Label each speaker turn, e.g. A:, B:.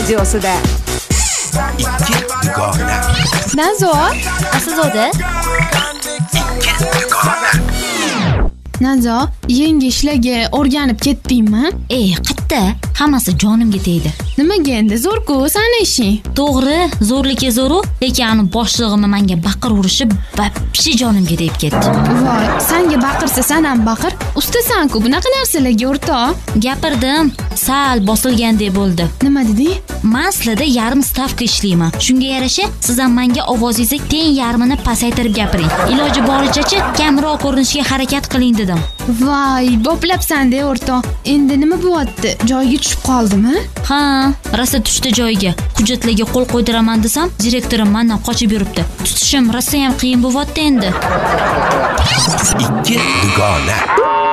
A: videosida.
B: Ikki dugona.
C: Nazo,
D: Aslida
B: Ikki dugona.
C: Nazo, yangi ishlarga o'rganib ketdingmi?
D: qatta hammasi jonimga tegdi.
C: Nimaga endi zo'r-ku sani ishing?
D: To'g'ri, zo'rlikka zo'ru, lekin boshlig'im menga baqir urishib, vapshi jonimga tegib ketdi.
C: Voy, senga baqirsa sen ham baqir. Ustasan-ku bunaqa narsalarga o'rtoq.
D: Gapirdim, sal bosilgandek bo'ldi.
C: Nima deding?
D: Maslida yarim stavka ishlayman. Shunga yarasha siz ham menga ovozingizni teng yarmini pasaytirib gapiring. Iloji boricha kamroq ko'rinishga harakat qiling dedim.
C: Voy, boplabsan-da o'rtoq. Endi nima bo'lyapti? Joyiga tushib qoldimi?
D: Ha, rosa tushdi joyiga. Hujjatlarga qo'l qo'ydiraman desam, direktorim mendan qochib yuribdi. Tutishim rosa ham qiyin bo'lyapti endi.
B: Ikki dugona.